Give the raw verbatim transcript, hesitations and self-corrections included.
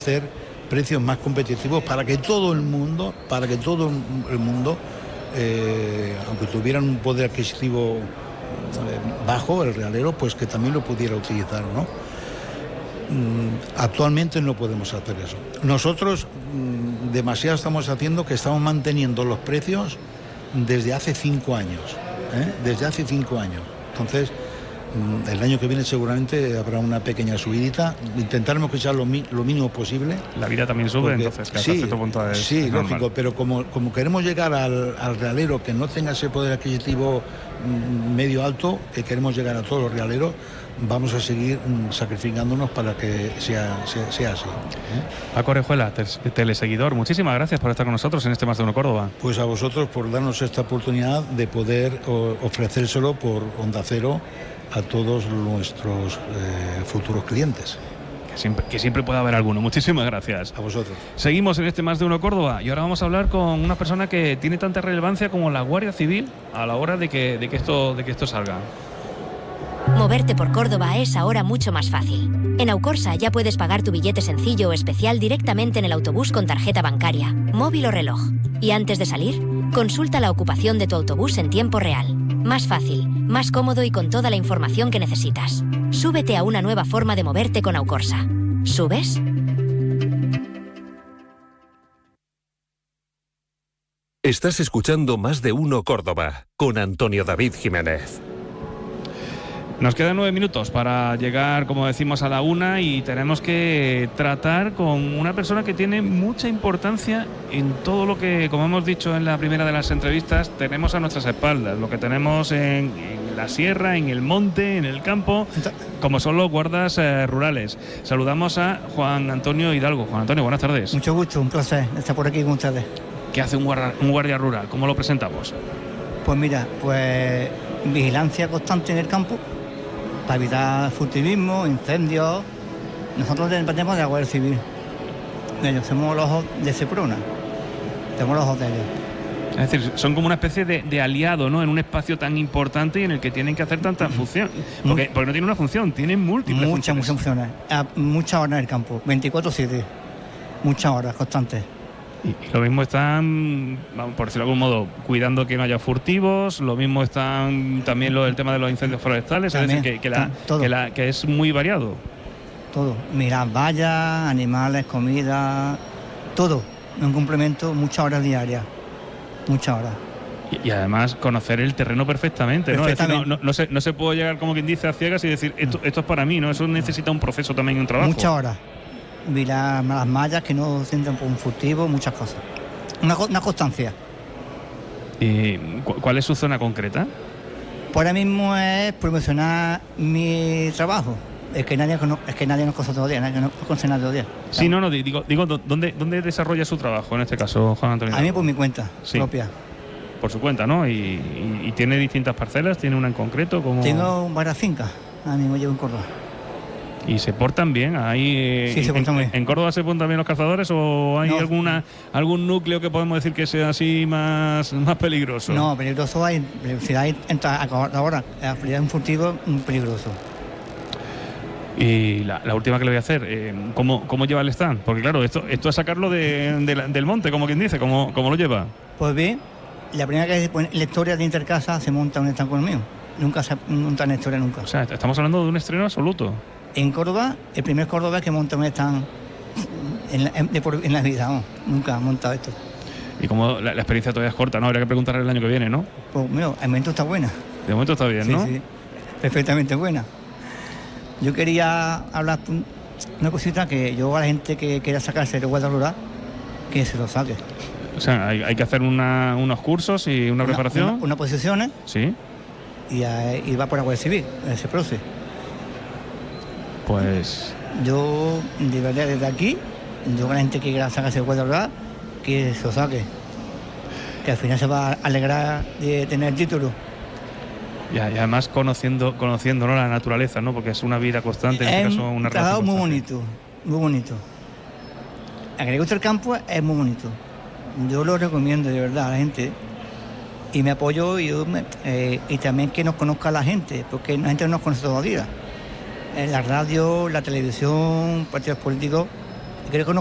hacer precios más competitivos para que todo el mundo, para que todo el mundo, eh, aunque tuvieran un poder adquisitivo eh, bajo, el realero, pues que también lo pudiera utilizar, ¿no? Mm, actualmente no podemos hacer eso. Nosotros mm, demasiado estamos haciendo que estamos manteniendo los precios desde hace cinco años, ¿eh? Desde hace cinco años. Entonces, el año que viene seguramente habrá una pequeña subidita. Intentaremos que sea lo, mi, lo mínimo posible. La vida también sube, porque, entonces, que hasta sí, cierto punto es, sí, es lógico, normal. pero como, como queremos llegar al, al realero que no tenga ese poder adquisitivo mm, medio alto, que queremos llegar a todos los realeros, vamos a seguir mm, sacrificándonos para que sea, sea, sea así. ¿eh? Paco Orejuela, teleseguidor, muchísimas gracias por estar con nosotros en este Más de Uno Córdoba. Pues a vosotros por darnos esta oportunidad de poder o, ofrecérselo por Onda Cero a todos nuestros eh, futuros clientes. Que siempre, que siempre pueda haber alguno. Muchísimas gracias. A vosotros. Seguimos en este Más de Uno Córdoba y ahora vamos a hablar con una persona que tiene tanta relevancia como la Guardia Civil a la hora de que, de que, esto, de que esto salga. Moverte por Córdoba es ahora mucho más fácil. En Aucorsa ya puedes pagar tu billete sencillo o especial directamente en el autobús con tarjeta bancaria, móvil o reloj. Y antes de salir, consulta la ocupación de tu autobús en tiempo real. Más fácil, más cómodo y con toda la información que necesitas. Súbete a una nueva forma de moverte con Aucorsa. ¿Subes? Estás escuchando Más de Uno Córdoba con Antonio David Jiménez. Nos quedan nueve minutos para llegar, como decimos, a la una y tenemos que tratar con una persona que tiene mucha importancia en todo lo que, como hemos dicho en la primera de las entrevistas, tenemos a nuestras espaldas, lo que tenemos en, en la sierra, en el monte, en el campo, como son los guardas eh, rurales. Saludamos a Juan Antonio Hidalgo. Juan Antonio, buenas tardes. Mucho gusto, un placer estar por aquí con ustedes. ¿Qué hace un guardia, un guardia rural? ¿Cómo lo presentamos? Pues mira, pues vigilancia constante en el campo, para evitar furtivismo, incendios. Nosotros dependemos de la Guardia Civil. Ellos somos los ojos de Seprona. Somos los ojos de ellos. Es decir, son como una especie de, de aliado, ¿no? En un espacio tan importante y en el que tienen que hacer tantas funciones. Porque, porque no tienen una función, tienen múltiples muchas, funciones. Muchas funciones. A muchas horas en el campo, veinticuatro siete. Muchas horas constantes. Y, y lo mismo están, vamos, por decirlo de algún modo, cuidando que no haya furtivos. Lo mismo están también lo del tema de los incendios forestales. También, es decir, que, que, la, que, la, que es muy variado. Todo. Mirar vallas, animales, comida, todo. Un complemento, muchas horas diarias. Muchas horas. Y, y además conocer el terreno perfectamente, ¿no? perfectamente. Es decir, no, no, no, se, no se puede llegar, como quien dice, a ciegas y decir, esto, esto es para mí, ¿no? Eso necesita un proceso también y un trabajo. Muchas horas. Mirar las mallas que no sientan por un furtivo, muchas cosas. Una, una constancia. ¿Y cuál es su zona concreta? Pues ahora mismo es promocionar mi trabajo. Es que nadie, es que nadie nos conoce todavía, nadie nos conoce nada todavía. Sí, no, no, digo, digo ¿dónde, ¿dónde desarrolla su trabajo en este caso, Juan Antonio? A mí por mi cuenta, sí. propia. Por su cuenta, ¿no? Y, y, y tiene distintas parcelas, tiene una en concreto. Como... Tengo varias fincas, a mí me llevo en Córdoba. ¿Y se portan bien? ¿Hay, sí, se portan en, bien. ¿En Córdoba se portan bien los cazadores o hay no. alguna algún núcleo que podemos decir que sea así más, más peligroso? No, peligroso hay, si hay ahora, la un furtivo, un peligroso. Y la, la última que le voy a hacer, eh, ¿cómo, ¿cómo lleva el stand? Porque claro, esto, esto es sacarlo de, de la, del monte, como quien dice, ¿cómo, ¿cómo lo lleva? Pues bien, la primera que en la historia de Intercasa se monta un stand conmigo. Nunca se monta en la historia, nunca. O sea, estamos hablando de un estreno absoluto. En Córdoba, el primer cordobés que monta un stand en la, en, de por, en la vida, no, nunca ha montado esto. Y como la, la experiencia todavía es corta, ¿no? Habría que preguntarle el año que viene, ¿no? Pues mira, el momento está buena. De momento está bien, sí, ¿no? Sí, perfectamente buena. Yo quería hablar una cosita que yo a la gente que quiera sacarse el guardia rural, que se lo saque. O sea, hay, hay que hacer una, unos cursos y una, una preparación. Unas una posiciones. Sí. Y, y va por la Guardia Civil, ese proceso. Pues... Yo, de verdad, desde aquí, yo a la gente que quiera sacarse el guardia rural, que se lo saque. Que al final se va a alegrar de tener el título. Y además conociendo, conociendo ¿no? la naturaleza, ¿no? Porque es una vida constante, en es este caso una relación muy bonito, muy bonito. A que le gusta el campo es muy bonito. Yo lo recomiendo de verdad a la gente. Y me apoyo y, yo me, eh, y también que nos conozca la gente, porque la gente no nos conoce todavía. En la radio, la televisión, partidos políticos, creo que no